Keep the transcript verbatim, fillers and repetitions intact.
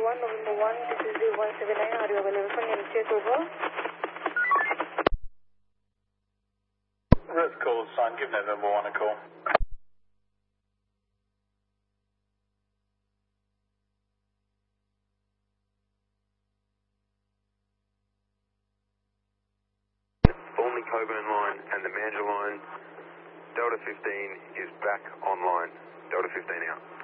one, November one, this is the one seven nine. Are you available for name check over? Red call sign, give November one a call. Only Coburn line and the Mandurah line. Delta fifteen is back online. Delta fifteen out.